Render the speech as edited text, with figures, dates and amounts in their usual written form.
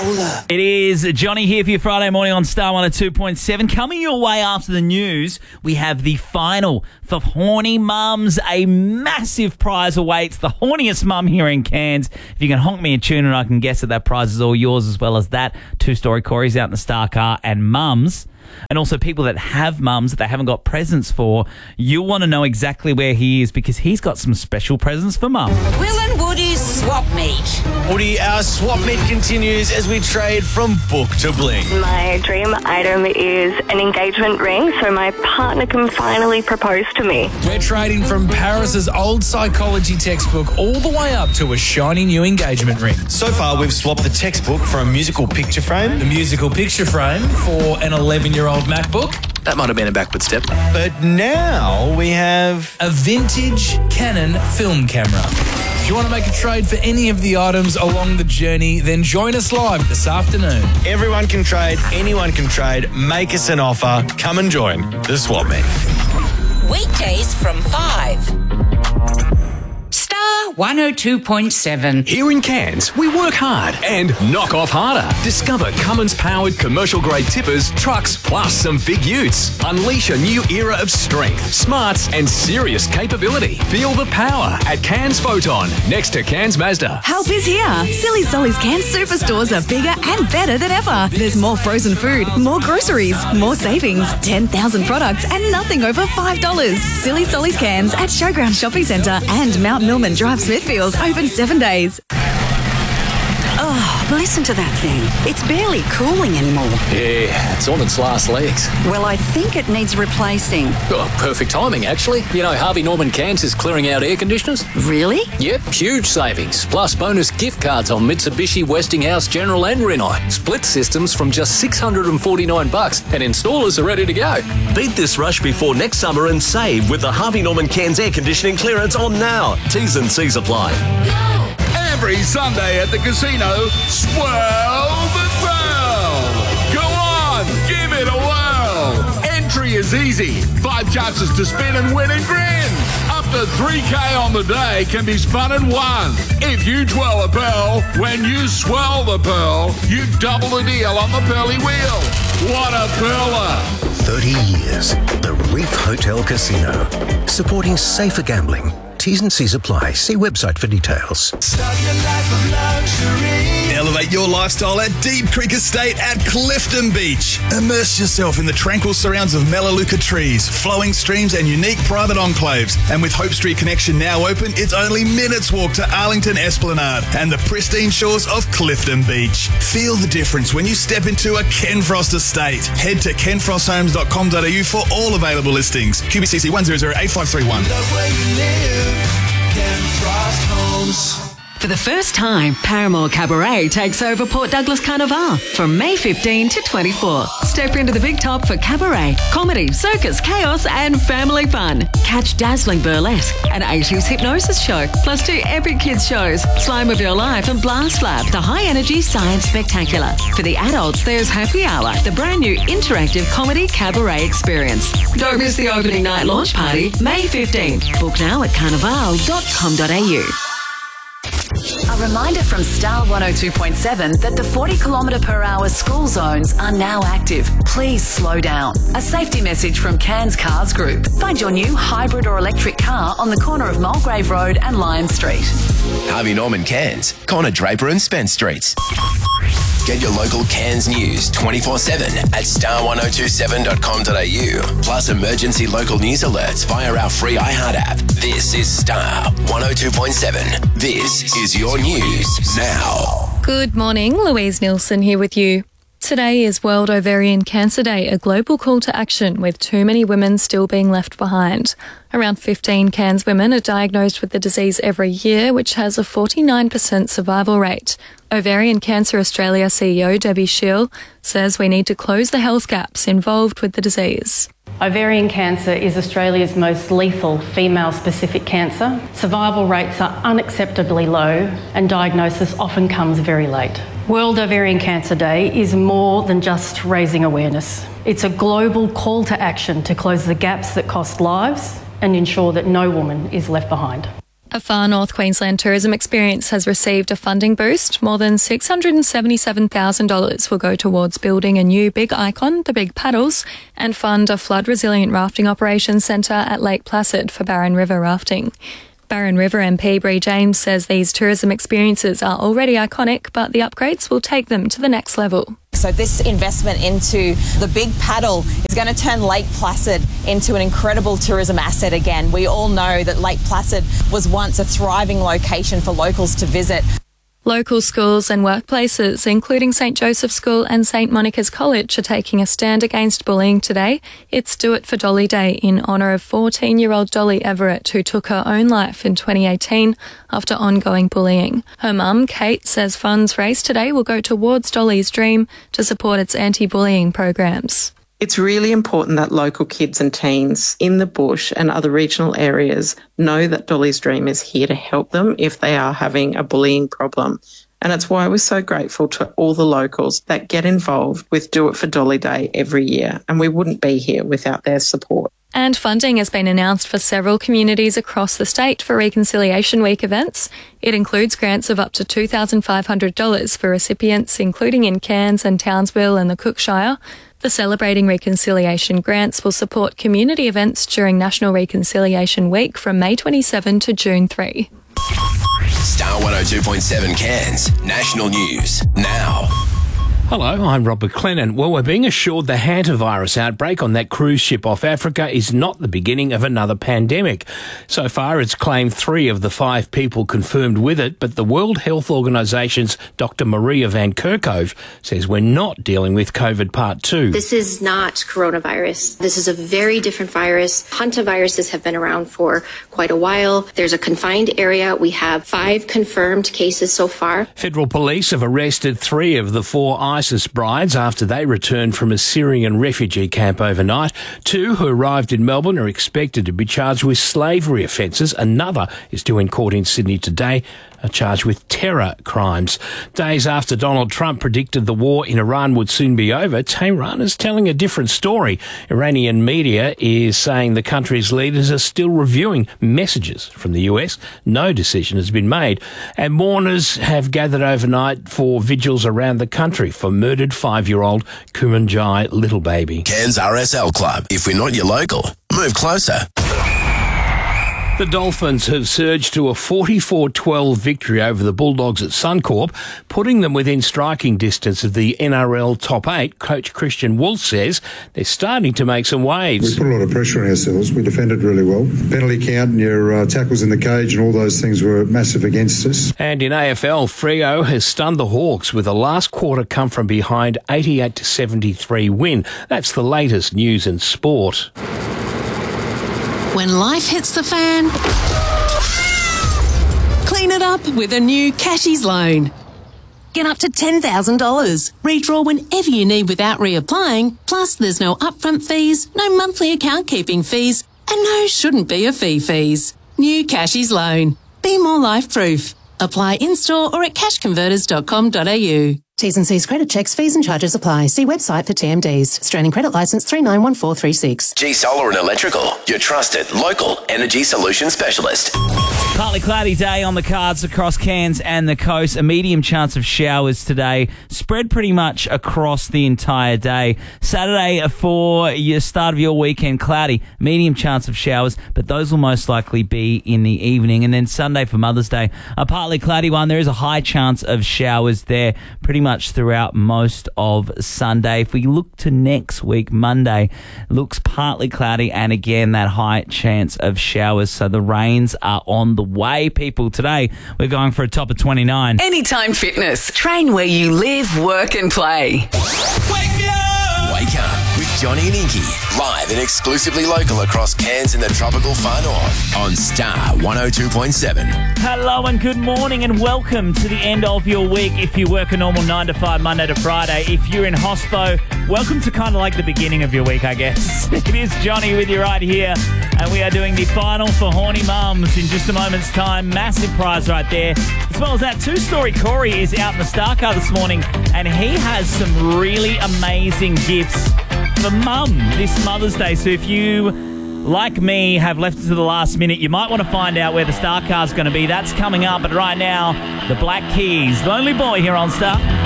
shoulder. It is Johnny here for your Friday morning on Star 102.7. Coming your way after the news, we have the final for Horny Mums. A massive prize awaits the horniest mum here in Cairns. If you can honk me a tune and I can guess that prize is all yours, as well as that. 2-story Corey's out in the star car, and mums. And also people that have mums that they haven't got presents for, you'll want to know exactly where he is because he's got some special presents for mum. Will and Woody's swap meet. Woody, our swap meet continues as we trade from book to bling. My dream item is an engagement ring so my partner can finally propose to me. We're trading from Paris's old psychology textbook all the way up to a shiny new engagement ring. So far, we've swapped the textbook for a musical picture frame. The musical picture frame for an 11-year-old MacBook. That might have been a backward step. But now we have A vintage Canon film camera. If you want to make a trade for any of the items along the journey, then join us live this afternoon. everyone can trade, anyone can trade. Make us an offer. Come and join the swap meet. Weekdays from 5. Star 102.7. Here in Cairns, we work hard and knock off harder. Discover Cummins-powered commercial-grade tippers, trucks, plus some big utes. Unleash a new era of strength, smarts and serious capability. Feel the power at Cairns Photon, next to Cairns Mazda. Help is here. Silly Solly's Cairns superstores are bigger and better than ever. There's more frozen food, more groceries, more savings, 10,000 products and nothing over $5. Silly Solly's Cairns at Showground Shopping Centre and Mount Millman Drive, Smithfield, open 7 days. Oh, listen to that thing. It's barely cooling anymore. Yeah, it's on its last legs. Well, I think it needs replacing. Oh, perfect timing, actually. You know, Harvey Norman Cairns is clearing out air conditioners. Really? Yep, huge savings. Plus bonus gift cards on Mitsubishi, Westinghouse, General and Rinnai. Split systems from just $649 and installers are ready to go. Beat this rush before next summer and save with the Harvey Norman Cairns air conditioning clearance on now. T's and C's apply. Every Sunday at the casino, swirl the pearl. Go on, give it a whirl. Entry is easy. 5 chances to spin and win and grin. Up to $3K on the day can be spun and won. If you twirl a pearl, when you swirl the pearl, you double the deal on the pearly wheel. What a pearler. 30 years. The Reef Hotel Casino. Supporting safer gambling. T's and C's apply. See website for details. Elevate your lifestyle at Deep Creek Estate at Clifton Beach. Immerse yourself in the tranquil surrounds of Melaleuca trees, flowing streams and unique private enclaves. And with Hope Street Connection now open, it's only minutes walk to Arlington Esplanade and the pristine shores of Clifton Beach. Feel the difference when you step into a Ken Frost estate. Head to kenfrosthomes.com.au for all available listings. QBCC 1008531. For the first time, Paramore Cabaret takes over Port Douglas Carnival from May 15 to 24. Step into the big top for cabaret, comedy, circus, chaos and family fun. Catch dazzling burlesque, an 80s hypnosis show, plus 2 epic kids shows, Slime of Your Life and Blast Lab, the high-energy science spectacular. For the adults, there's Happy Hour, the brand new interactive comedy cabaret experience. Don't miss the opening night launch party, May 15. Book now at carnival.com.au. A reminder from Star 102.7 that the 40 km/h school zones are now active. Please slow down. A safety message from Cairns Cars Group. Find your new hybrid or electric car on the corner of Mulgrave Road and Lyon Street. Harvey Norman Cairns, Connor Draper and Spence Streets. Get your local Cairns news 24/7 at star1027.com.au. Plus emergency local news alerts via our free iHeart app. This is Star 102.7. This is your news now. Good morning, Louise Nielsen here with you. Today is World Ovarian Cancer Day, a global call to action with too many women still being left behind. Around 15 Cairns women are diagnosed with the disease every year, which has a 49% survival rate. Ovarian Cancer Australia CEO Debbie Schill says we need to close the health gaps involved with the disease. Ovarian cancer is Australia's most lethal female-specific cancer. Survival rates are unacceptably low and diagnosis often comes very late. World Ovarian Cancer Day is more than just raising awareness. It's a global call to action to close the gaps that cost lives and ensure that no woman is left behind. A Far North Queensland tourism experience has received a funding boost. More than $677,000 will go towards building a new big icon, the Big Paddles, and fund a flood-resilient rafting operations centre at Lake Placid for Barron River rafting. Barron River MP Bree James says these tourism experiences are already iconic, but the upgrades will take them to the next level. So this investment into the Big Paddle is going to turn Lake Placid into an incredible tourism asset again. We all know that Lake Placid was once a thriving location for locals to visit. Local schools and workplaces, including St Joseph's School and St Monica's College, are taking a stand against bullying today. It's Do It for Dolly Day in honour of 14-year-old Dolly Everett, who took her own life in 2018 after ongoing bullying. Her mum, Kate, says funds raised today will go towards Dolly's dream to support its anti-bullying programs. It's really important that local kids and teens in the bush and other regional areas know that Dolly's Dream is here to help them if they are having a bullying problem. And it's why we're so grateful to all the locals that get involved with Do It for Dolly Day every year. And we wouldn't be here without their support. And funding has been announced for several communities across the state for Reconciliation Week events. It includes grants of up to $2,500 for recipients, including in Cairns and Townsville and the Cookshire. The Celebrating Reconciliation grants will support community events during National Reconciliation Week from May 27 to June 3. Star 102.7 Cairns. National news now. Hello, I'm Rob McLennan. Well, we're being assured the hantavirus outbreak on that cruise ship off Africa is not the beginning of another pandemic. So far, it's claimed 3 of the 5 people confirmed with it, but the World Health Organisation's Dr. Maria Van Kerkhove says we're not dealing with COVID Part 2. This is not coronavirus. This is a very different virus. Hantaviruses have been around for quite a while. There's a confined area. We have 5 confirmed cases so far. Federal police have arrested 3 of the 4 ISIS brides after they returned from a Syrian refugee camp overnight. 2 who arrived in Melbourne are expected to be charged with slavery offences. Another is due in court in Sydney today, charged with terror crimes. Days after Donald Trump predicted the war in Iran would soon be over, Tehran is telling a different story. Iranian media is saying the country's leaders are still reviewing messages from the US. No decision has been made. And mourners have gathered overnight for vigils around the country for murdered 5-year-old Kumanjai little baby. Cairns RSL Club. If we're not your local, move closer. The Dolphins have surged to a 44-12 victory over the Bulldogs at Suncorp, putting them within striking distance of the NRL top 8. Coach Christian Wolf says they're starting to make some waves. We put a lot of pressure on ourselves. We defended really well. Penalty count and your tackles in the cage and all those things were massive against us. And in AFL, Freo has stunned the Hawks with a last quarter come from behind 88-73 win. That's the latest news in sport. When life hits the fan, clean it up with a new Cashies loan. Get up to $10,000. Redraw whenever you need without reapplying. Plus, there's no upfront fees, no monthly account keeping fees, and no shouldn't be a fees. New Cashies loan. Be more life-proof. Apply in-store or at cashconverters.com.au. T's and C's credit checks, fees and charges apply. See website for TMDs. Australian Credit Licence 391436. G Solar and Electrical, your trusted local energy solution specialist. Partly cloudy day on the cards across Cairns and the coast. A medium chance of showers today, spread pretty much across the entire day. Saturday for your start of your weekend, cloudy, medium chance of showers, but those will most likely be in the evening. And then Sunday for Mother's Day, a partly cloudy one. There is a high chance of showers there pretty much throughout most of Sunday. If we look to next week, Monday, looks partly cloudy and again that high chance of showers. So the rains are on the way, people. Today we're going for a top of 29. Anytime Fitness. Train where you live, work and play. Wake up with Johnny and Inky, live and exclusively local across Cairns and the tropical far north on Star 102.7. Hello and good morning and welcome to the end of your week. If you work a normal 9 to 5 Monday to Friday, if you're in hospo, welcome to kind of like the beginning of your week, I guess. It is Johnny with you right here, and we are doing the final for Horny Mums in just a moment's time. Massive prize right there. As well as that, two-story Corey is out in the Star Car this morning, and he has some really amazing gifts for Mum this Mother's Day. So if you like me, have left it to the last minute, you might want to find out where the Star Car's going to be. That's coming up. But right now, the Black Keys. Lonely Boy here on Star.